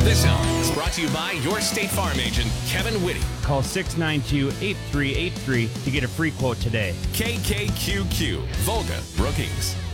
This hour is brought to you by your State Farm agent, Kevin Whitty. Call 692-8383 to get a free quote today. KKQQ, Volga, Brookings.